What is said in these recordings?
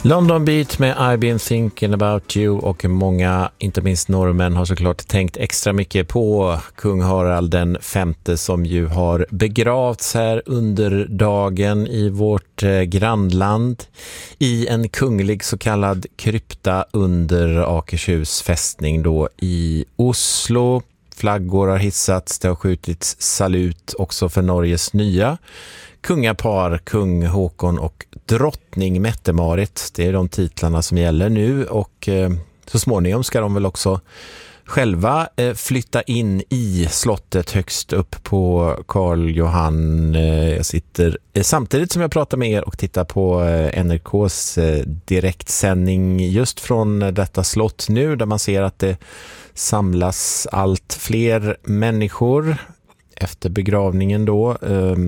London Beat med I've been thinking about you, och många, inte minst norrmän, har såklart tänkt extra mycket på kung Harald den femte, som ju har begravts här under dagen i vårt grannland i en kunglig så kallad krypta under Akershus fästning då i Oslo. Flaggor har hissats, det har skjutits salut också för Norges nya kungapar, kung Håkon och drottning Mette-Marit. Det är de titlarna som gäller nu, och så småningom ska de väl också själva flytta in i slottet högst upp på Karl Johan. Jag sitter samtidigt som jag pratar med er och tittar på NRKs direktsändning just från detta slott nu, där man ser att det samlas allt fler människor efter begravningen då,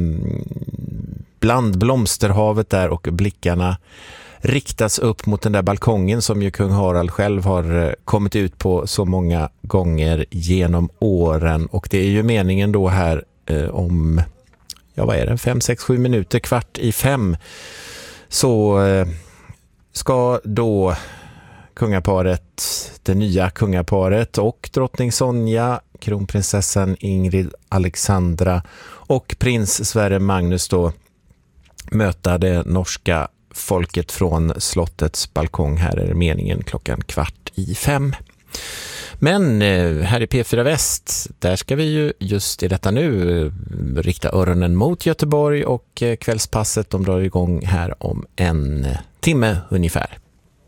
bland blomsterhavet där, och blickarna riktas upp mot den där balkongen som ju kung Harald själv har kommit ut på så många gånger genom åren. Och det är ju meningen då här om, ja vad är det, 5, 6, 7 minuter, 4:45, så ska då kungaparet, det nya kungaparet och drottning Sonja, kronprinsessan Ingrid Alexandra och prins Sverre Magnus då möta det norska folket från slottets balkong. Här är meningen 4:45. Men här i P4 Väst, där ska vi ju just i detta nu rikta öronen mot Göteborg, och kvällspasset de drar igång här om en timme ungefär.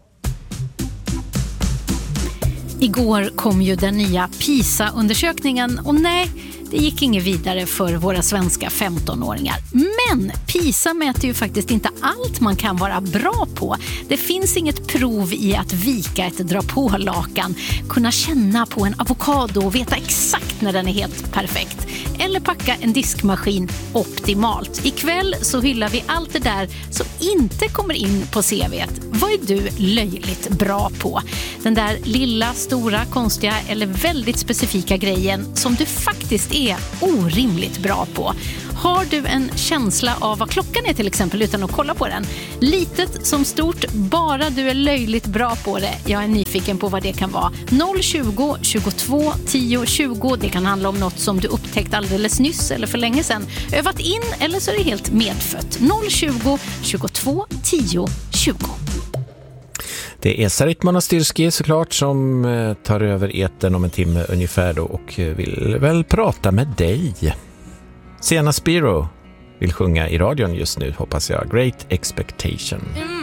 Igår kom ju den nya PISA-undersökningen, och nej, det gick inget vidare för våra svenska 15-åringar. Men PISA mäter ju faktiskt inte allt man kan vara bra på. Det finns inget prov i att vika ett dra på lakan, kunna känna på en avokado och veta exakt när den är helt perfekt, eller packa en diskmaskin optimalt. Ikväll så hyllar vi allt det där som inte kommer in på CV:t. Vad är du löjligt bra på? Den där lilla, stora, konstiga eller väldigt specifika grejen som du faktiskt är orimligt bra på. Har du en känsla av vad klockan är till exempel utan att kolla på den? Litet som stort, bara du är löjligt bra på det. Jag är nyfiken på vad det kan vara. 020 22 10 20. Det kan handla om något som du upptäckt alldeles nyss eller för länge sedan. Övat in, eller så är det helt medfött. 020 22 10 20. Det är Sarit Monastyrski såklart som tar över etern om en timme ungefär då, och vill väl prata med dig. Sienna Spiro vill sjunga i radion just nu, hoppas jag. Great Expectation.